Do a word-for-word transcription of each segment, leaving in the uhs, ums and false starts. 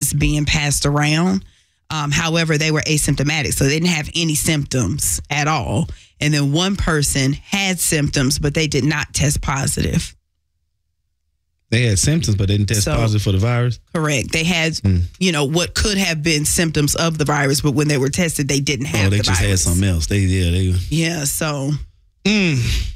was being passed around. Um, however, they were asymptomatic, so they didn't have any symptoms at all. And then one person had symptoms, but they did not test positive. They had symptoms, but they didn't test so, positive for the virus? Correct. They had, mm. you know, what could have been symptoms of the virus, but when they were tested, they didn't have oh, they the just virus. had something else. They, yeah, they. Yeah, so. Mm.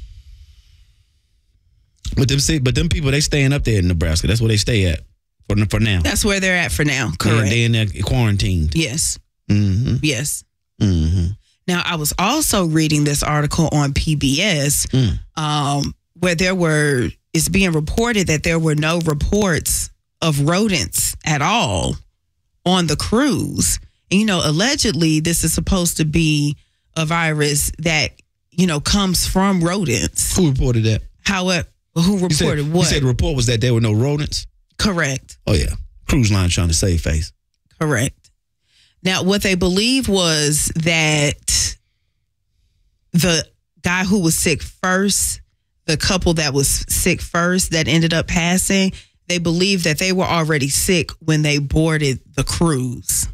But them, but them people, they staying up there in Nebraska. That's where they stay at for, for now. That's where they're at for now. Correct. They, they in there quarantined. Yes. Mm-hmm. Yes. Mm-hmm. Now, I was also reading this article on P B S mm. um, where there were, it's being reported that there were no reports of rodents at all on the cruise. And, you know, allegedly, this is supposed to be a virus that, you know, comes from rodents. Who reported that? However, who reported you said, what? You said the report was that there were no rodents? Correct. Oh, yeah. Cruise line trying to save face. Correct. Now, what they believe was that the guy who was sick first, the couple that was sick first that ended up passing, they believe that they were already sick when they boarded the cruise.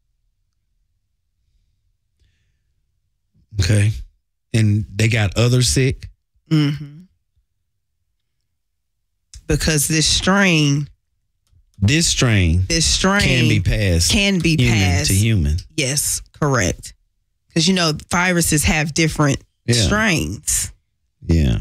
Okay. And they got others sick? Mm-hmm. Because this strain... This strain, this strain can be passed. Can be human passed to human. Yes, correct. Because you know viruses have different yeah. strains. Yeah.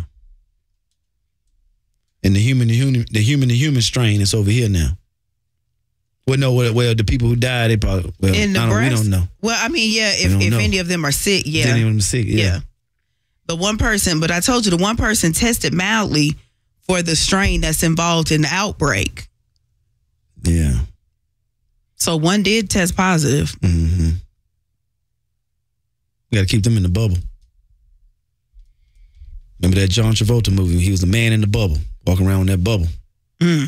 And the human to human, the human to human strain is over here now. Well, no, well, well the people who died, they probably. Well, In the I don't, breast? we don't know. Well, I mean, yeah, if, if any of them are sick, yeah, if any of them are sick, yeah. yeah. But one person, but I told you the one person tested mildly for the strain that's involved in the outbreak. Yeah. So one did test positive. Mm-hmm. We got to keep them in the bubble. Remember that John Travolta movie? He was the man in the bubble, walking around in that bubble. Mm.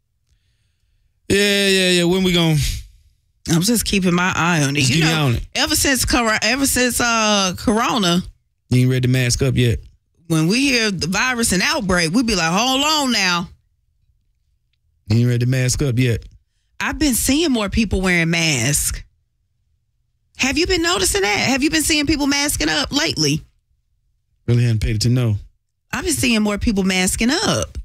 Yeah, yeah, yeah. When we going? I'm just keeping my eye on it. Just you keep know, on it. ever since ever since uh, Corona, you ain't ready to mask up yet. When we hear the virus and outbreak, we be like, hold on now. You ain't ready to mask up yet. I've been seeing more people wearing masks. Have you been noticing that? Have you been seeing people masking up lately? Really hadn't paid it to know. I've been seeing more people masking up.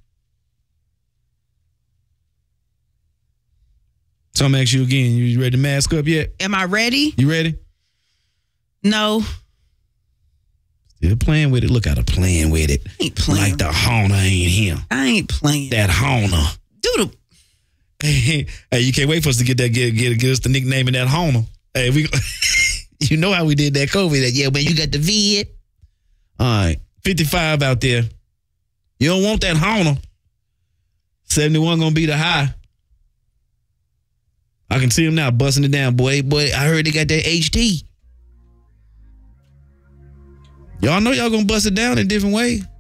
So I'm asking you again, you ready to mask up yet? Am I ready? You ready? No. Still playing with it. Look how they're playing with it. I ain't playing. Like the Honor ain't him. I ain't playing. That Honor. Dude. Hey, you can't wait for us to get that, get, get, get us the nickname in that Honor. Hey, we, you know how we did that COVID. That, yeah, man, you got the vid. All right. fifty-five out there. You don't want that Honor. seventy-one gonna be the high. I can see him now busting it down, boy. Boy, I heard they got that H T. Y'all know y'all gonna bust it down in different ways.